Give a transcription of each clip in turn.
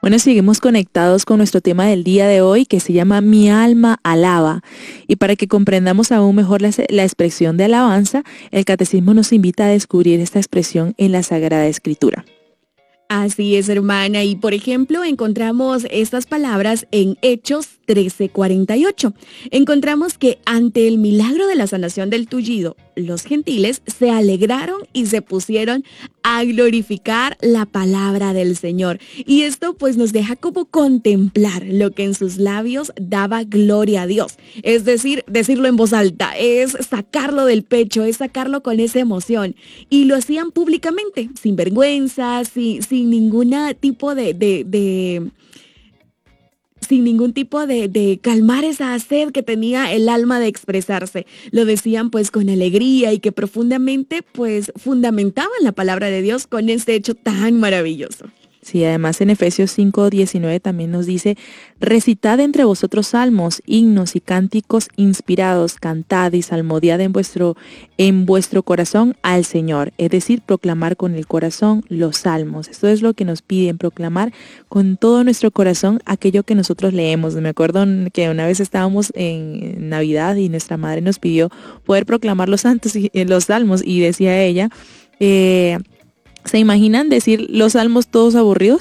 Bueno, seguimos conectados con nuestro tema del día de hoy que se llama Mi alma alaba. Y para que comprendamos aún mejor la expresión de alabanza, el catecismo nos invita a descubrir esta expresión en la Sagrada Escritura. Así es, hermana. Y por ejemplo, encontramos estas palabras en Hechos 13:48. Encontramos que ante el milagro de la sanación del tullido, los gentiles se alegraron y se pusieron a glorificar la palabra del Señor. Y esto pues nos deja como contemplar lo que en sus labios daba gloria a Dios. Es decir, decirlo en voz alta, es sacarlo del pecho, es sacarlo con esa emoción. Y lo hacían públicamente, sin vergüenza, sin ningún tipo sin ningún tipo de calmar esa sed que tenía el alma de expresarse. Lo decían pues con alegría y que profundamente pues fundamentaban la palabra de Dios con este hecho tan maravilloso. Sí, además en Efesios 5:19 también nos dice, recitad entre vosotros salmos, himnos y cánticos inspirados, cantad y salmodiad en vuestro corazón al Señor. Es decir, proclamar con el corazón los salmos. Esto es lo que nos piden, proclamar con todo nuestro corazón aquello que nosotros leemos. Me acuerdo que una vez estábamos en Navidad y nuestra madre nos pidió poder proclamar los santos y los salmos y decía ella, ¿se imaginan decir los salmos todos aburridos?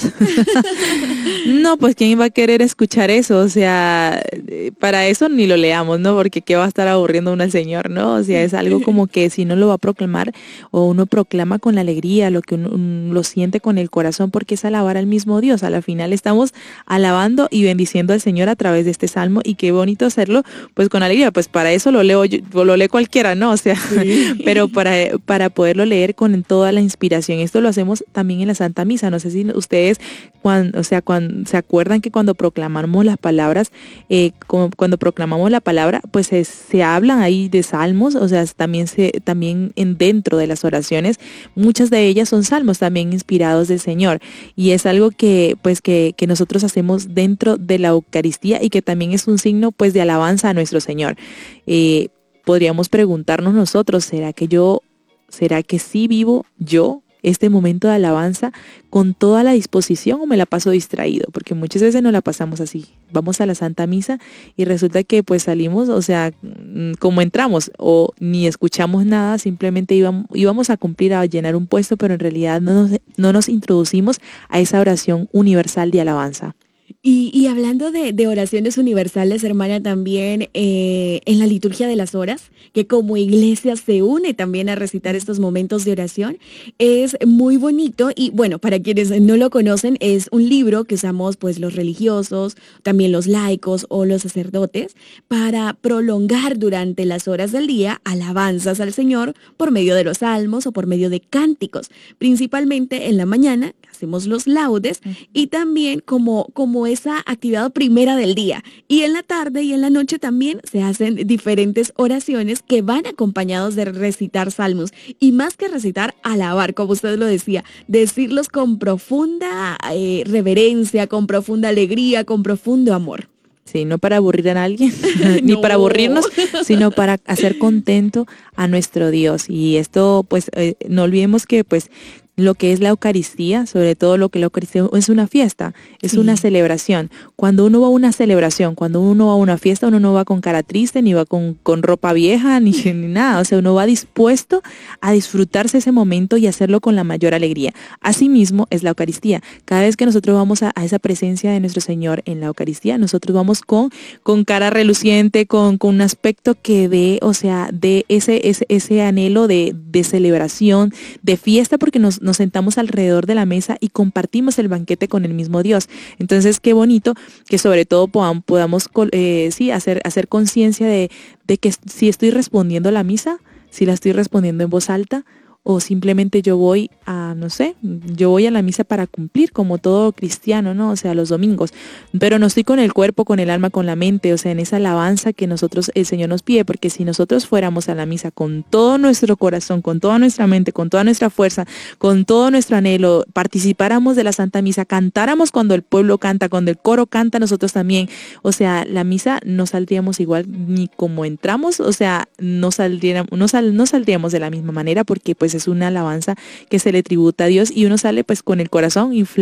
No, pues ¿quién va a querer escuchar eso? O sea, para eso ni lo leamos, ¿no? Porque ¿qué va a estar aburriendo uno al Señor, no? O sea, es algo como que si uno lo va a proclamar o uno proclama con la alegría, lo que uno lo siente con el corazón, porque es alabar al mismo Dios. A la final estamos alabando y bendiciendo al Señor a través de este salmo y qué bonito hacerlo, pues con alegría. Pues para eso lo leo yo, lo lee cualquiera, ¿no? O sea, sí. Pero para poderlo leer con toda la inspiración. Esto lo hacemos también en la Santa Misa. No sé si ustedes, cuando se acuerdan que cuando proclamamos las palabras, cuando proclamamos la palabra, pues se hablan ahí de salmos, o sea, también dentro de las oraciones, muchas de ellas son salmos también inspirados del Señor. Y es algo que nosotros hacemos dentro de la Eucaristía y que también es un signo pues de alabanza a nuestro Señor. Podríamos preguntarnos nosotros, ¿será que sí vivo yo este momento de alabanza con toda la disposición o me la paso distraído? Porque muchas veces nos la pasamos así. Vamos a la Santa Misa y resulta que pues salimos, o sea, como entramos o ni escuchamos nada, simplemente íbamos a cumplir, a llenar un puesto, pero en realidad no nos introducimos a esa oración universal de alabanza. Y hablando de oraciones universales, hermana, también en la liturgia de las horas, que como iglesia se une también a recitar estos momentos de oración, es muy bonito. Y bueno, para quienes no lo conocen, es un libro que usamos pues los religiosos, también los laicos o los sacerdotes, para prolongar durante las horas del día alabanzas al Señor por medio de los salmos o por medio de cánticos. Principalmente en la mañana hacemos los laudes y también como esa actividad primera del día. Y en la tarde y en la noche también se hacen diferentes oraciones que van acompañados de recitar salmos. Y más que recitar, alabar, como usted lo decía, decirlos con profunda reverencia, con profunda alegría, con profundo amor. Sí, no para aburrir a alguien, ni para aburrirnos, sino para hacer contento a nuestro Dios. Y esto, pues, no olvidemos que, pues, lo que es la Eucaristía, sobre todo lo que la Eucaristía es una fiesta, es una celebración. Cuando uno va a una celebración, cuando uno va a una fiesta, uno no va con cara triste, ni va con ropa vieja, ni nada. O sea, uno va dispuesto a disfrutarse ese momento y hacerlo con la mayor alegría. Asimismo es la Eucaristía. Cada vez que nosotros vamos a esa presencia de nuestro Señor en la Eucaristía, nosotros vamos con cara reluciente, con un aspecto que dé, o sea, de ese anhelo de celebración, de fiesta, porque nos sentamos alrededor de la mesa y compartimos el banquete con el mismo Dios. Entonces, qué bonito que sobre todo podamos hacer conciencia de que si estoy respondiendo a la misa, si la estoy respondiendo en voz alta, o simplemente yo voy a la misa para cumplir como todo cristiano, ¿no? O sea, los domingos, pero no estoy con el cuerpo, con el alma, con la mente, o sea, en esa alabanza que el Señor nos pide, porque si nosotros fuéramos a la misa con todo nuestro corazón, con toda nuestra mente, con toda nuestra fuerza, con todo nuestro anhelo, participáramos de la Santa Misa, cantáramos cuando el pueblo canta, cuando el coro canta, nosotros también, o sea, la misa no saldríamos igual ni como entramos, o sea, no saldríamos de la misma manera, porque pues es una alabanza que se le tributa a Dios y uno sale pues con el corazón inflamado